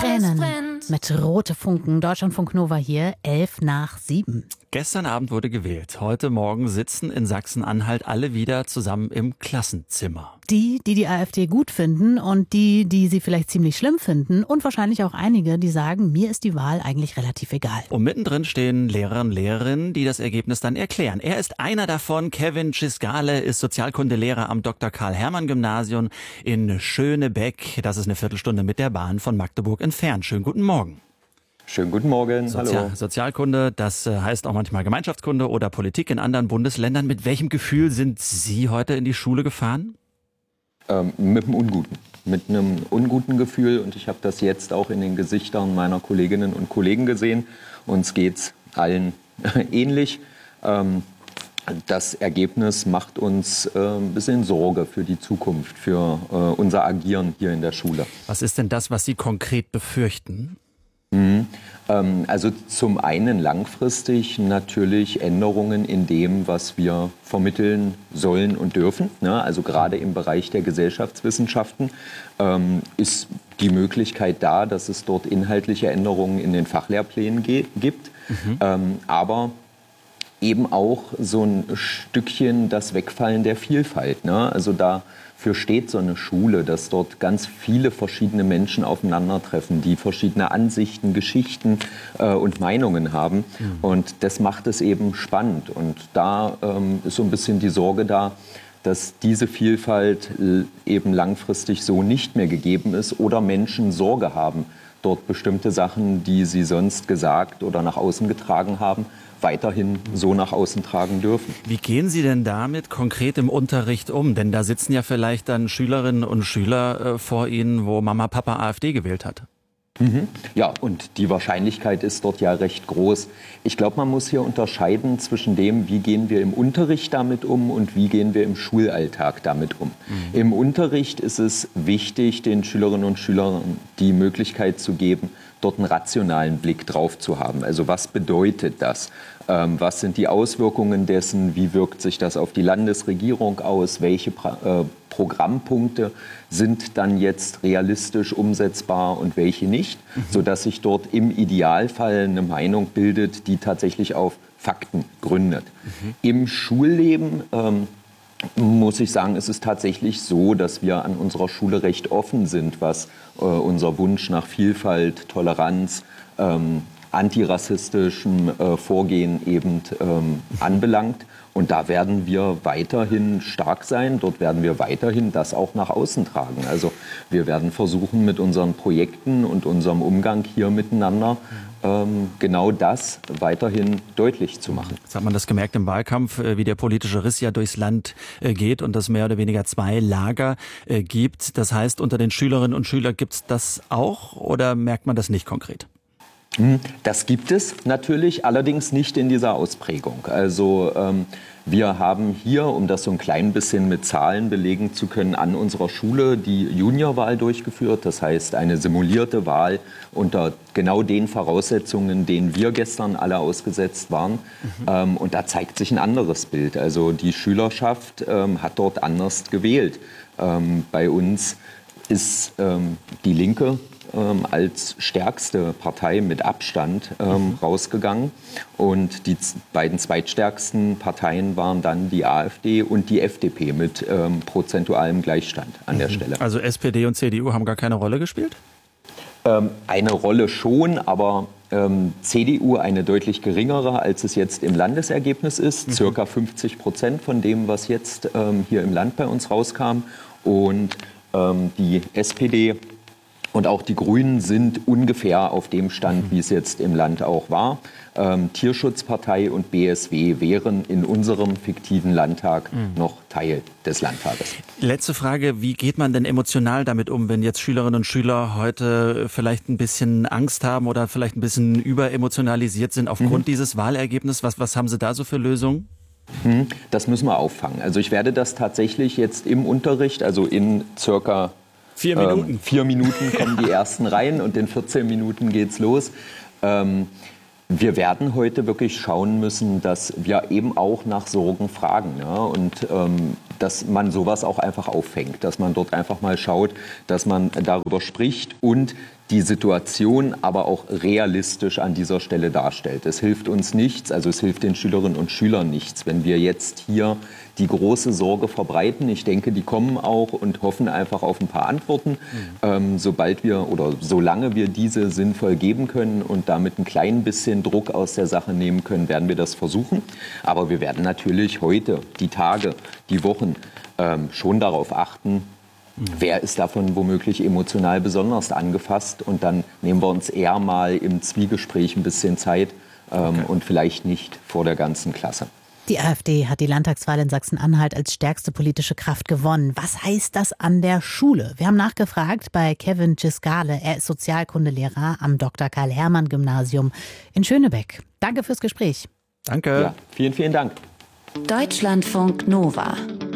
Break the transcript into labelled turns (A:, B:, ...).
A: Tränen mit Rote Funken. Deutschlandfunk Nova hier, 6:11.
B: Gestern Abend wurde gewählt. Heute Morgen sitzen in Sachsen-Anhalt alle wieder zusammen im Klassenzimmer.
A: Die AfD gut finden und die sie vielleicht ziemlich schlimm finden und wahrscheinlich auch einige, die sagen, mir ist die Wahl eigentlich relativ egal.
B: Und mittendrin stehen Lehrer und Lehrerinnen, die das Ergebnis dann erklären. Er ist einer davon. Kevin Cisgale ist Sozialkundelehrer am Dr. Karl-Hermann-Gymnasium in Schönebeck. Das ist eine Viertelstunde mit der Bahn von Magdeburg entfernt. Schönen guten Morgen.
C: Schönen guten Morgen, hallo.
B: Sozialkunde, das heißt auch manchmal Gemeinschaftskunde oder Politik in anderen Bundesländern. Mit welchem Gefühl sind Sie heute in die Schule gefahren?
C: Mit einem unguten Gefühl, und ich habe das jetzt auch in den Gesichtern meiner Kolleginnen und Kollegen gesehen. Uns geht's allen ähnlich. Das Ergebnis macht uns ein bisschen Sorge für die Zukunft, für unser Agieren hier in der Schule.
B: Was ist denn das, was Sie konkret befürchten?
C: Also zum einen langfristig natürlich Änderungen in dem, was wir vermitteln sollen und dürfen. Also gerade im Bereich der Gesellschaftswissenschaften ist die Möglichkeit da, dass es dort inhaltliche Änderungen in den Fachlehrplänen gibt. Aber eben auch so ein Stückchen das Wegfallen der Vielfalt. Also dafür steht so eine Schule, dass dort ganz viele verschiedene Menschen aufeinandertreffen, die verschiedene Ansichten, Geschichten und Meinungen haben. Und das macht es eben spannend. Und da ist so ein bisschen die Sorge da, dass diese Vielfalt eben langfristig so nicht mehr gegeben ist oder Menschen Sorge haben, dort bestimmte Sachen, die sie sonst gesagt oder nach außen getragen haben, weiterhin so nach außen tragen dürfen.
B: Wie gehen Sie denn damit konkret im Unterricht um? Denn da sitzen ja vielleicht dann Schülerinnen und Schüler vor Ihnen, wo Mama, Papa AfD gewählt hat.
C: Ja, und die Wahrscheinlichkeit ist dort ja recht groß. Ich glaube, man muss hier unterscheiden zwischen dem, wie gehen wir im Unterricht damit um und wie gehen wir im Schulalltag damit um. Im Unterricht ist es wichtig, den Schülerinnen und Schülern die Möglichkeit zu geben, dort einen rationalen Blick drauf zu haben. Also was bedeutet das? Was sind die Auswirkungen dessen? Wie wirkt sich das auf die Landesregierung aus? Welche Programmpunkte sind dann jetzt realistisch umsetzbar und welche nicht? Sodass sich dort im Idealfall eine Meinung bildet, die tatsächlich auf Fakten gründet. Im Schulleben muss ich sagen, ist es tatsächlich so, dass wir an unserer Schule recht offen sind, was unser Wunsch nach Vielfalt, Toleranz, antirassistischem Vorgehen eben anbelangt. Und da werden wir weiterhin stark sein. Dort werden wir weiterhin das auch nach außen tragen. Also wir werden versuchen, mit unseren Projekten und unserem Umgang hier miteinander genau das weiterhin deutlich zu machen.
B: Jetzt hat man das gemerkt im Wahlkampf, wie der politische Riss ja durchs Land geht und es mehr oder weniger zwei Lager gibt. Das heißt, unter den Schülerinnen und Schülern gibt es das auch oder merkt man das nicht konkret?
C: Das gibt es natürlich, allerdings nicht in dieser Ausprägung. Also wir haben hier, um das so ein klein bisschen mit Zahlen belegen zu können, an unserer Schule die Juniorwahl durchgeführt. Das heißt, eine simulierte Wahl unter genau den Voraussetzungen, denen wir gestern alle ausgesetzt waren. Und da zeigt sich ein anderes Bild. Also die Schülerschaft hat dort anders gewählt. Bei uns ist die Linke als stärkste Partei mit Abstand rausgegangen. Und die beiden zweitstärksten Parteien waren dann die AfD und die FDP mit prozentualem Gleichstand an der Stelle.
B: Also SPD und CDU haben gar keine Rolle gespielt?
C: Eine Rolle schon, aber CDU eine deutlich geringere, als es jetzt im Landesergebnis ist. Circa 50% von dem, was jetzt hier im Land bei uns rauskam. Und die SPD und auch die Grünen sind ungefähr auf dem Stand, wie es jetzt im Land auch war. Tierschutzpartei und BSW wären in unserem fiktiven Landtag noch Teil des Landtages.
B: Letzte Frage, wie geht man denn emotional damit um, wenn jetzt Schülerinnen und Schüler heute vielleicht ein bisschen Angst haben oder vielleicht ein bisschen überemotionalisiert sind aufgrund dieses Wahlergebnisses? Was haben Sie da so für Lösungen?
C: Das müssen wir auffangen. Also ich werde das tatsächlich jetzt im Unterricht, also in circa
B: 4 Minuten.
C: 4 Minuten kommen die ersten rein und in 14 Minuten geht's los. Wir werden heute wirklich schauen müssen, dass wir eben auch nach Sorgen fragen, ja? Und dass man sowas auch einfach auffängt, dass man dort einfach mal schaut, dass man darüber spricht und die Situation aber auch realistisch an dieser Stelle darstellt. Es hilft uns nichts, also es hilft den Schülerinnen und Schülern nichts, wenn wir jetzt hier die große Sorge verbreiten. Ich denke, die kommen auch und hoffen einfach auf ein paar Antworten. Sobald wir oder solange wir diese sinnvoll geben können und damit ein klein bisschen Druck aus der Sache nehmen können, werden wir das versuchen. Aber wir werden natürlich heute, die Tage, die Wochen schon darauf achten, wer ist davon womöglich emotional besonders angefasst? Und dann nehmen wir uns eher mal im Zwiegespräch ein bisschen Zeit und vielleicht nicht vor der ganzen Klasse.
A: Die AfD hat die Landtagswahl in Sachsen-Anhalt als stärkste politische Kraft gewonnen. Was heißt das an der Schule? Wir haben nachgefragt bei Kevin Cisgale. Er ist Sozialkundelehrer am Dr. Karl-Hermann-Gymnasium in Schönebeck. Danke fürs Gespräch.
B: Danke.
C: Ja, vielen, vielen Dank.
D: Deutschlandfunk Nova